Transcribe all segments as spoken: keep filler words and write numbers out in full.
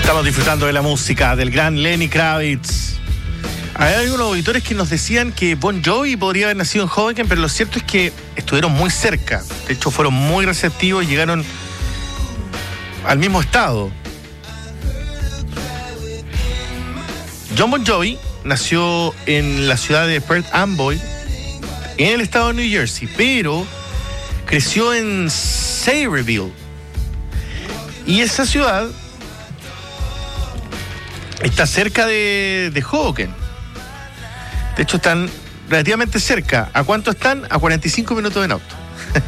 Estamos disfrutando de la música del gran Lenny Kravitz. Hay algunos auditores que nos decían que Bon Jovi podría haber nacido en Hoboken, pero lo cierto es que estuvieron muy cerca. De hecho, fueron muy receptivos y llegaron al mismo estado. John Bon Jovi nació en la ciudad de Perth Amboy, en el estado de New Jersey, pero creció en Sayreville. Y esa ciudad está cerca de, de Hoboken. De hecho, están relativamente cerca. ¿A cuánto están? A cuarenta y cinco minutos en auto.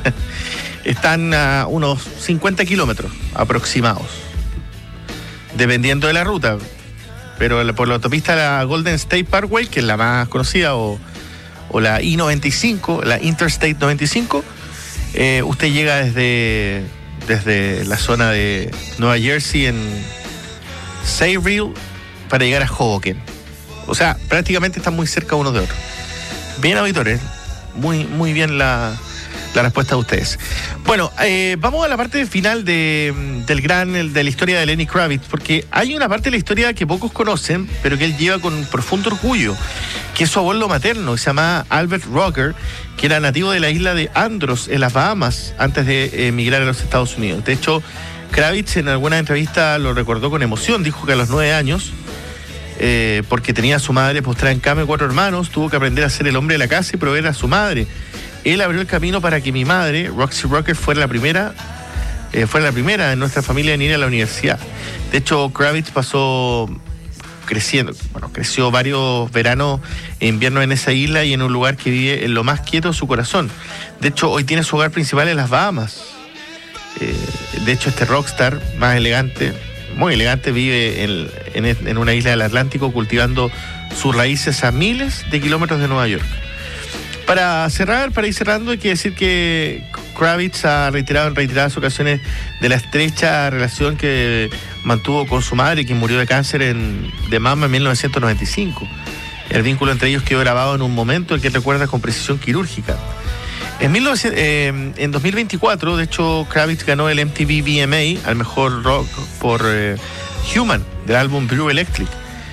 Están a unos cincuenta kilómetros aproximados, dependiendo de la ruta. Pero por la autopista la Golden State Parkway, que es la más conocida, o, o la I noventa y cinco, la Interstate noventa y cinco, eh, usted llega desde, desde la zona de Nueva Jersey en Sayreville para llegar a Hoboken. O sea, prácticamente están muy cerca unos de otros. Bien, auditores, muy, muy bien la, la respuesta de ustedes. Bueno, eh, vamos a la parte final de, del gran, de la historia de Lenny Kravitz, porque hay una parte de la historia que pocos conocen, pero que él lleva con profundo orgullo, que es su abuelo materno, que se llama Albert Rocker, que era nativo de la isla de Andros, en las Bahamas, antes de emigrar a los Estados Unidos. De hecho, Kravitz en alguna entrevista lo recordó con emoción. Dijo que a los nueve años, eh, porque tenía a su madre postrada en cama y cuatro hermanos, tuvo que aprender a ser el hombre de la casa y proveer a su madre. Él abrió el camino para que mi madre, Roxy Rocker, fuera la primera, eh, fuera la primera en nuestra familia en ir a la universidad. De hecho, Kravitz pasó creciendo, bueno, creció varios veranos e inviernos en esa isla y en un lugar que vive en lo más quieto de su corazón. De hecho, hoy tiene su hogar principal en las Bahamas. Eh, de hecho, este rockstar más elegante, muy elegante, vive en, en, en una isla del Atlántico cultivando sus raíces a miles de kilómetros de Nueva York. Para cerrar, para ir cerrando, hay que decir que Kravitz ha reiterado en reiteradas ocasiones de la estrecha relación que mantuvo con su madre, quien murió de cáncer en, de mama en mil novecientos noventa y cinco. El vínculo entre ellos quedó grabado en un momento el que recuerda con precisión quirúrgica. En, mil novecientos, eh, en dos mil veinticuatro, de hecho, Kravitz ganó el M T V V M A al mejor rock por eh, Human, del álbum Blue Electric,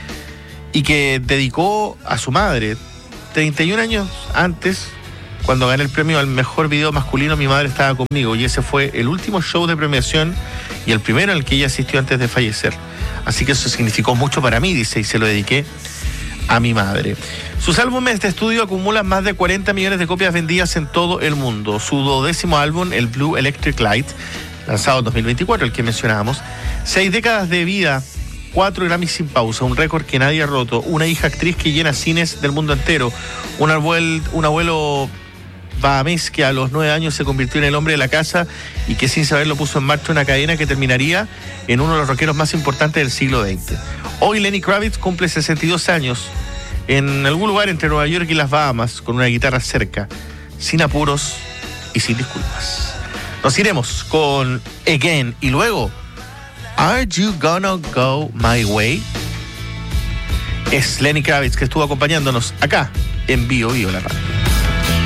y que dedicó a su madre. treinta y un años antes, cuando gané el premio al mejor video masculino, mi madre estaba conmigo, y ese fue el último show de premiación y el primero al que ella asistió antes de fallecer. Así que eso significó mucho para mí, dice, y se lo dediqué a mi madre. Sus álbumes de estudio acumulan más de cuarenta millones de copias vendidas en todo el mundo. Su duodécimo álbum, el Blue Electric Light, lanzado en dos mil veinticuatro, el que mencionábamos, seis décadas de vida, cuatro Grammys sin pausa, un récord que nadie ha roto, una hija actriz que llena cines del mundo entero, un abuelo, un abuelo bahamés que a los nueve años se convirtió en el hombre de la casa y que sin saberlo puso en marcha una cadena que terminaría en uno de los rockeros más importantes del siglo veinte. Hoy Lenny Kravitz cumple sesenta y dos años en algún lugar entre Nueva York y las Bahamas, con una guitarra cerca, sin apuros y sin disculpas. Nos iremos con Again y luego Are You Gonna Go My Way? Es Lenny Kravitz, que estuvo acompañándonos acá en Bio Bio, la radio.